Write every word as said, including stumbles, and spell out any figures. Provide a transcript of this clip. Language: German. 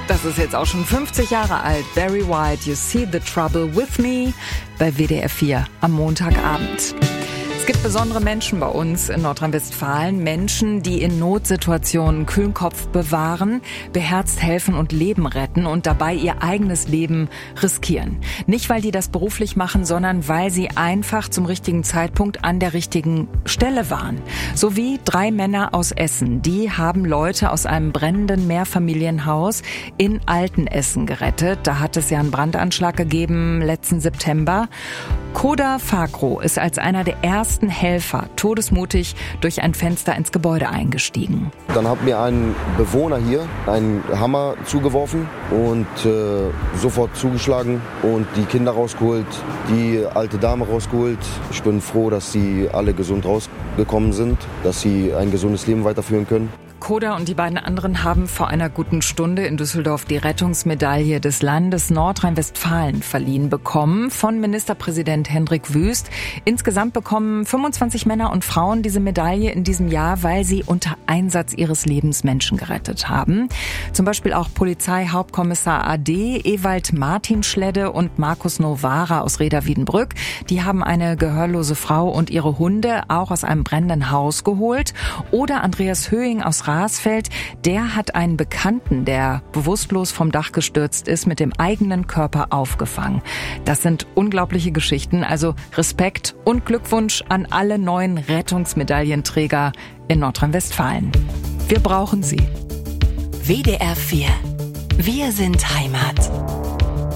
Das ist jetzt auch schon fünfzig Jahre alt. Barry White, You See the Trouble with Me bei W D R vier am Montagabend. Es gibt besondere Menschen bei uns in Nordrhein-Westfalen. Menschen, die in Notsituationen kühlen Kopf bewahren, beherzt helfen und Leben retten und dabei ihr eigenes Leben riskieren. Nicht, weil die das beruflich machen, sondern weil sie einfach zum richtigen Zeitpunkt an der richtigen Stelle waren. So wie drei Männer aus Essen. Die haben Leute aus einem brennenden Mehrfamilienhaus in Altenessen gerettet. Da hat es ja einen Brandanschlag gegeben letzten September. Koda Fakro ist als einer der ersten Helfer todesmutig durch ein Fenster ins Gebäude eingestiegen. Dann hat mir ein Bewohner hier einen Hammer zugeworfen und äh, sofort zugeschlagen und die Kinder rausgeholt, die alte Dame rausgeholt. Ich bin froh, dass sie alle gesund rausgekommen sind, dass sie ein gesundes Leben weiterführen können. Koda und die beiden anderen haben vor einer guten Stunde in Düsseldorf die Rettungsmedaille des Landes Nordrhein-Westfalen verliehen bekommen von Ministerpräsident Hendrik Wüst. Insgesamt bekommen fünfundzwanzig Männer und Frauen diese Medaille in diesem Jahr, weil sie unter Einsatz ihres Lebens Menschen gerettet haben. Zum Beispiel auch Polizeihauptkommissar A D, Ewald Martinschledde und Markus Novara aus Reda-Wiedenbrück. Die haben eine gehörlose Frau und ihre Hunde auch aus einem brennenden Haus geholt. Oder Andreas Höhing aus Rasfeld, der hat einen Bekannten, der bewusstlos vom Dach gestürzt ist, mit dem eigenen Körper aufgefangen. Das sind unglaubliche Geschichten, also Respekt und Glückwunsch an alle neuen Rettungsmedaillenträger in Nordrhein-Westfalen. Wir brauchen sie. W D R vier. Wir sind Heimat.